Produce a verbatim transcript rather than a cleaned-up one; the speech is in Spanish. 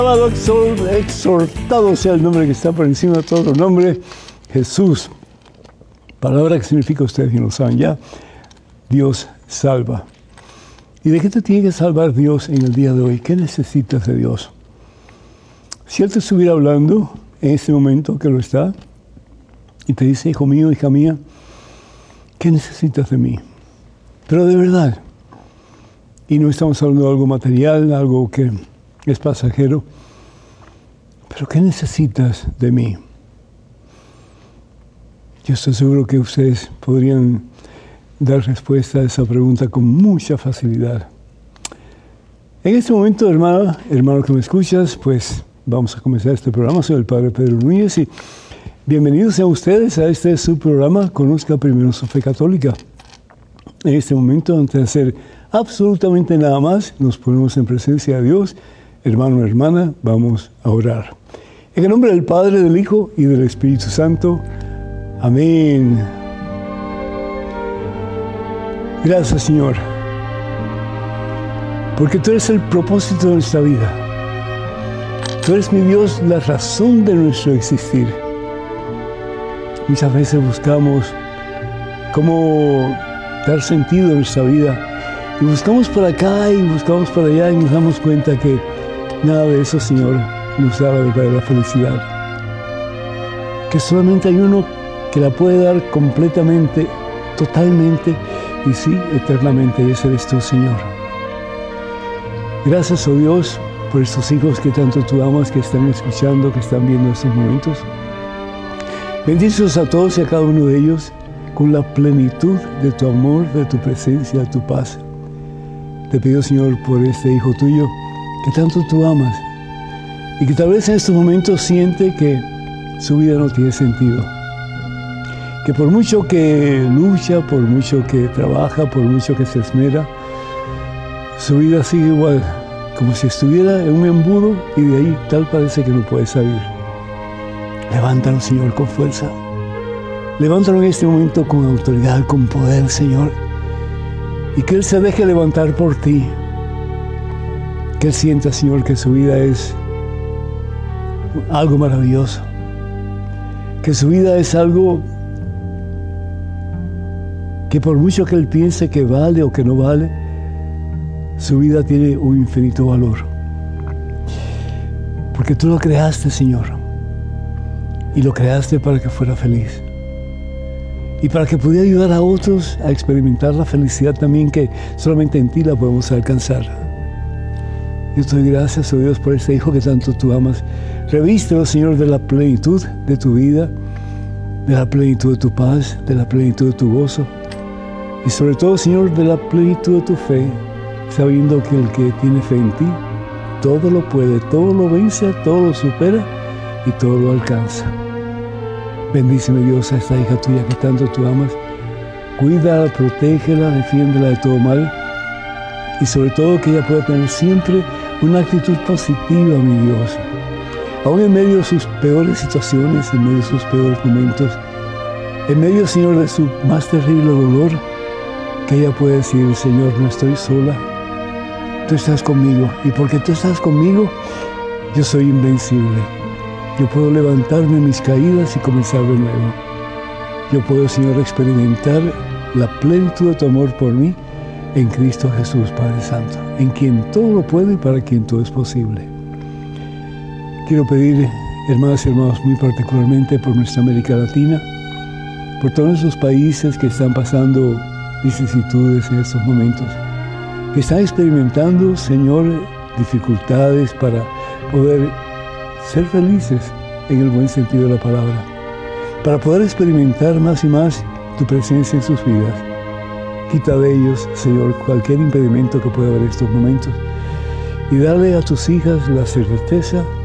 Alabado, exhortado sea el nombre que está por encima de todo nombre, Jesús. Palabra que significa, ustedes bien lo saben ya, Dios salva. ¿Y de qué te tiene que salvar Dios en el día de hoy? ¿Qué necesitas de Dios? Si Él te estuviera hablando en este momento que lo está, y te dice, hijo mío, hija mía, ¿qué necesitas de mí? Pero de verdad. Y no estamos hablando de algo material, algo que es pasajero. Pero ¿qué necesitas de mí? Yo estoy seguro que ustedes podrían dar respuesta a esa pregunta con mucha facilidad. En este momento, hermana, hermano que me escuchas, pues vamos a comenzar este programa. Soy el Padre Pedro Núñez y bienvenidos sean ustedes a este su programa, Conozca Primero su Fe Católica. En este momento, antes de hacer absolutamente nada más, nos ponemos en presencia de Dios. Hermano, hermana, vamos a orar. En el nombre del Padre, del Hijo y del Espíritu Santo. Amén. Gracias, Señor, porque tú eres el propósito de nuestra vida. Tú eres, mi Dios, la razón de nuestro existir. Muchas veces buscamos cómo dar sentido a nuestra vida y buscamos por acá y buscamos por allá y nos damos cuenta que nada de eso, Señor, nos da la verdadera felicidad. Que solamente hay uno que la puede dar completamente, totalmente y sí, eternamente, y ese eres tú, Señor. Gracias, oh Dios, por estos hijos que tanto tú amas, que están escuchando, que están viendo estos momentos. Bendícelos a todos y a cada uno de ellos con la plenitud de tu amor, de tu presencia, de tu paz. Te pido, Señor, por este hijo tuyo que tanto tú amas y que tal vez en estos momentos siente que su vida no tiene sentido. Que por mucho que lucha, por mucho que trabaja, por mucho que se esmera, su vida sigue igual, como si estuviera en un embudo y de ahí tal parece que no puede salir. Levántalo, Señor, con fuerza. Levántalo en este momento con autoridad, con poder, Señor. Y que Él se deje levantar por ti. Que Él sienta, Señor, que su vida es algo maravilloso. Que su vida es algo que por mucho que Él piense que vale o que no vale, su vida tiene un infinito valor. Porque tú lo creaste, Señor. Y lo creaste para que fuera feliz. Y para que pudiera ayudar a otros a experimentar la felicidad también que solamente en ti la podemos alcanzar. Yo te doy gracias, oh Dios, por este hijo que tanto tú amas. Revístelo, Señor, de la plenitud de tu vida, de la plenitud de tu paz, de la plenitud de tu gozo. Y sobre todo, Señor, de la plenitud de tu fe, sabiendo que el que tiene fe en ti, todo lo puede, todo lo vence, todo lo supera y todo lo alcanza. Bendíceme, Dios, a esta hija tuya que tanto tú amas. Cuídala, protégela, defiéndela de todo mal. Y sobre todo que ella pueda tener siempre una actitud positiva, mi Dios. Aún en medio de sus peores situaciones, en medio de sus peores momentos, en medio, Señor, de su más terrible dolor, que ella pueda decir, Señor, no estoy sola, tú estás conmigo. Y porque tú estás conmigo, yo soy invencible. Yo puedo levantarme en mis caídas y comenzar de nuevo. Yo puedo, Señor, experimentar la plenitud de tu amor por mí en Cristo Jesús, Padre Santo, en quien todo lo puede y para quien todo es posible. Quiero pedir, hermanas y hermanos, muy particularmente por nuestra América Latina, por todos esos países que están pasando vicisitudes en estos momentos, que están experimentando, Señor, dificultades para poder ser felices en el buen sentido de la palabra, para poder experimentar más y más tu presencia en sus vidas. Quita de ellos, Señor, cualquier impedimento que pueda haber en estos momentos y dale a tus hijas la certeza